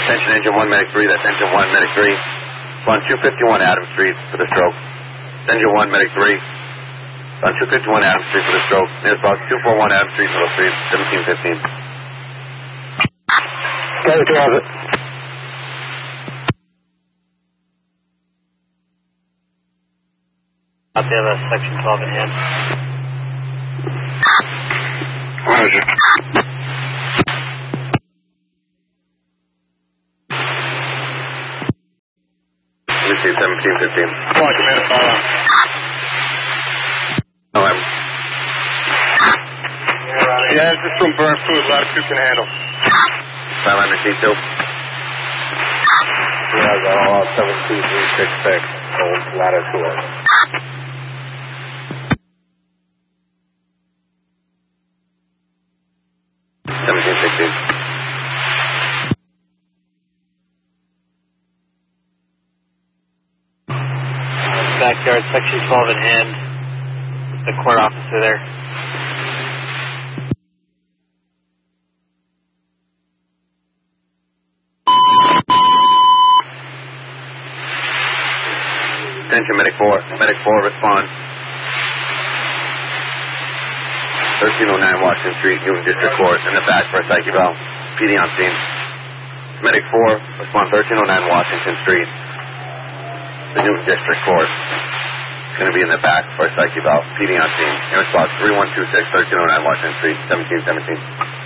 Attention engine 1, medic 3, that's engine 1, medic 3. On 251 Adams Street for the stroke. Engine 1, medic 3. On 251 Adams Street for the stroke. Nearest box 241 Adams Street, Middle Street, 1715. Okay, we have it. Up there, section 12 in hand. Roger. Receive 1715. Come on, Commander, follow on. No, I'm... Yeah, this is from Burn Food, latitude can handle. Silent receive 2. Yeah, I got all 72366, old latitude. 1716. Backyard, section 12 in hand. The court officer there. Attention, medic 4. Medic 4, respond. 1309 Washington Street, Newton District Court, in the back for a psych eval. PD on scene. Medic 4, respond 1309 Washington Street, the Newton District Court. It's going to be in the back for a psych eval. PD on scene. In response 3126 1309 Washington Street, 1717.